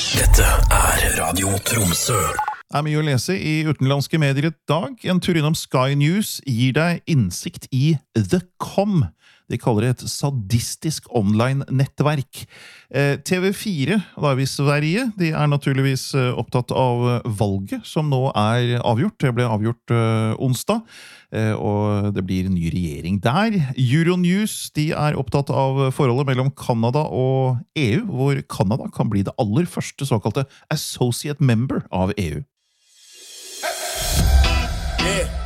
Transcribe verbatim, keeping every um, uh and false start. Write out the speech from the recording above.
Dette er Radio Tromsø. Er mye å lese i utenlandske medier i dag. En tur innom Sky News gir deg innsikt i The Com. De kaller det et sadistisk online-nettverk. Eh, T V fire, da er vi i Sverige, de er naturligvis eh, opptatt av valget som nå er avgjort. Det ble avgjort eh, onsdag, eh, og det blir ny regjering der. Euronews, de er opptatt av forholdet mellom Kanada og E U, hvor Kanada kan bli det aller første såkalte associate member av E U. Yeah.